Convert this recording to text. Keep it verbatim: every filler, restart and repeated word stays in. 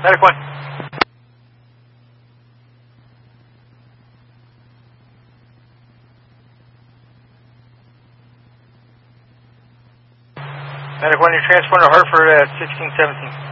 Medic one. Medic one, you're transporting to Hartford at sixteen seventeen.